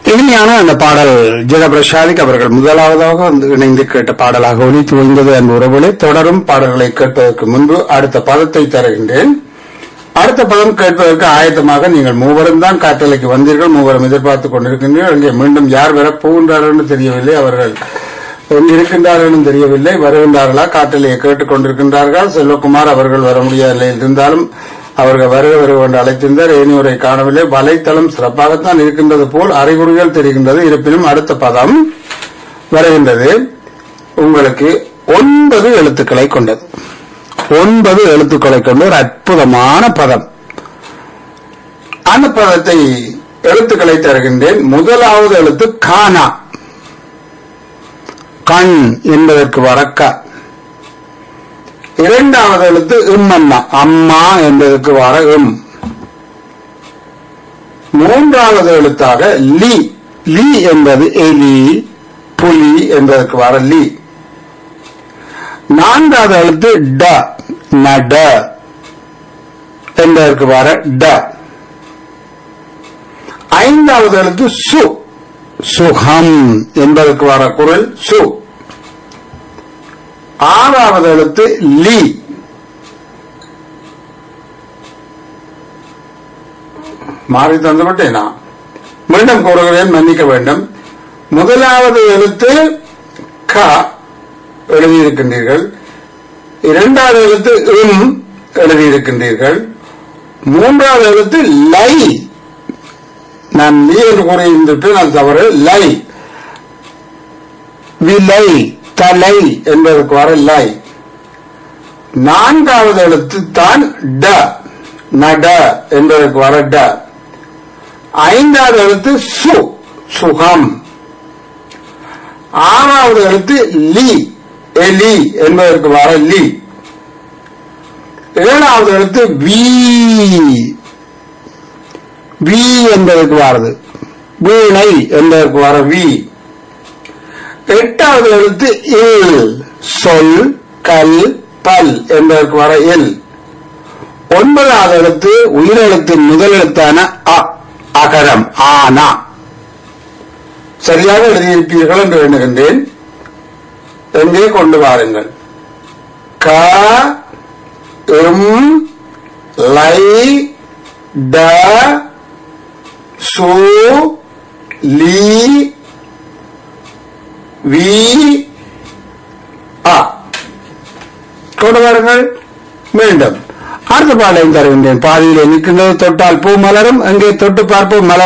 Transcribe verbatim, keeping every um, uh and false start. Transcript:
இனிமையான அந்த பாடல் ஜெகபிரசாதிக் அவர்கள் முதலாவதாக வந்து இணைந்து கேட்ட பாடலாக ஒலித்து ஓய்ந்தது என் உறவுகளை தொடரும் பாடல்களை கேட்பதற்கு முன்பு அடுத்த பதத்தை தருகின்றேன். அடுத்த பதம் கேட்பதற்கு ஆயத்தமாக நீங்கள் மூவரும் தான் காற்றலைக்கு வந்தீர்கள், மூவரும் எதிர்பார்த்துக் கொண்டிருக்கின்றீர்கள். அங்கே மீண்டும் யார் வர போகின்றார்கள் என்று தெரியவில்லை, அவர்கள் எங்கு இருக்கின்றார்கள் தெரியவில்லை. வருகின்றார்களா? காற்றலையை கேட்டுக் கொண்டிருக்கின்றார்கள். செல்வகுமார் அவர்கள் வர முடியவில்லை இருந்தாலும் அவர்கள் வருக வருக என்று அழைத்திருந்தார். ஏனியோரை காணவில்லை. வலைத்தளம் சிறப்பாகத்தான் இருக்கின்றது போல் அறிகுறிகள் தெரிகின்றது. இருப்பினும் அடுத்த பதம் வருகின்றது. உங்களுக்கு ஒன்பது எழுத்துக்களை கொண்டது. ஒன்பது எழுத்துக்களை கொண்ட ஒரு அற்புதமான பதம். அந்த பதத்தை எழுத்துக்களை தருகின்றேன். முதலாவது எழுத்து கானா, கண் என்பதற்கு வரக்க. இரண்டாவது எழுத்து இம்மன்னா, அம்மா என்பதற்கு வர இம். மூன்றாவது எழுத்தாக லி, லி என்பது எலி, புலி என்பதற்கு வர லி. நான்காவது எழுத்து ட, நட என்பதற்கு வர ட. ஐந்தாவது எழுத்து சு, சுகம் என்பதற்கு வர குரல் சு. ஆறாவது எழுத்து லி. மாறி தந்துவிட்டேனா? மீண்டும் கூறுகிறேன், மன்னிக்க வேண்டும். முதலாவது எழுத்து க எழுதியிருக்கின்றீர்கள். இரண்டாவது எழுத்து இம் எழுதியிருக்கின்றீர்கள். மூன்றாவது எழுத்து லை. நான் லீ என்று கூறியிருந்திருப்பேன், அது தவறு. லை, விலை, தலை என்பதற்கு வர லை. நான்காவது எழுத்து தான் ட, நட என்பதற்கு வர ட. ஐந்தாவது எழுத்து சு, சுகம். ஆறாவது எழுத்து லி, எலி என்பதற்கு வர லி. ஏழாவது எழுத்து வி, வி என்பதற்கு வரது வீணை என்பதற்கு வர வி. எட்டாவது எழுத்து இல், சொல், கல், பல் என்பதற்கு வர இல். ஒன்பதாவது எழுத்து உயிரெழுத்தின் முதல் எழுத்தான அ, அகரம், ஆனா. சரியாக எழுதியிருப்பீர்கள் என்று எண்ணுகின்றேன். எங்கே கொண்டு வாருங்கள். க, இம், லை, ட, சு, லி, வி, ஆ. கொண்டு வாருங்கள். மீண்டும் அடுத்த பாடலையும் தருகின்றேன். பாதியிலே நிற்கின்றது தொட்டால் பூ மலரும். அங்கே தொட்டு பார்ப்போம் மலர்